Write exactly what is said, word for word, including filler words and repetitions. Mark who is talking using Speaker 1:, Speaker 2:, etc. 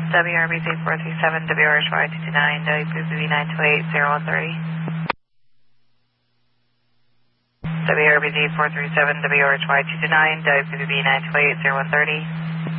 Speaker 1: W R B Z four three seven, W R H Y two two nine, W P B nine two eight, zero one three zero. W R B Z four three seven, W R H Y two two nine, W P B nine two eight, zero one three zero.